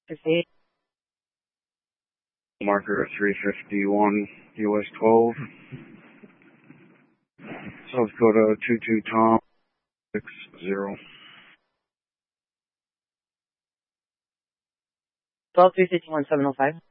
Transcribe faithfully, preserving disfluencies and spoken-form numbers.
fifty-eight. Marker three fifty-one, U S twelve. South Dakota two two Tom, six zero. twelve three fifty-one, seven oh five.